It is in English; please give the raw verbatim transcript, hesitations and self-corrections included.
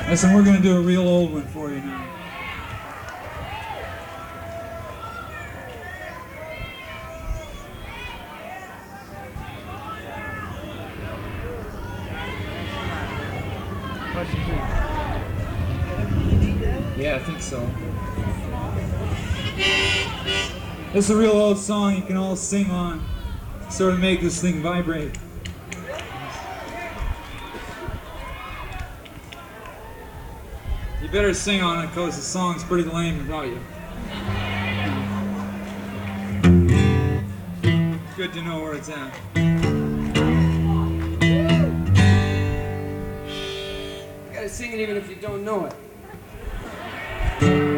Listen, we're going to do a real old one for you now. Yeah, I think so. It's a real old song you can all sing on, sort of make this thing vibrate. You better sing on it because the song's pretty lame without you. Good to know where it's at. You gotta sing it even if you don't know it.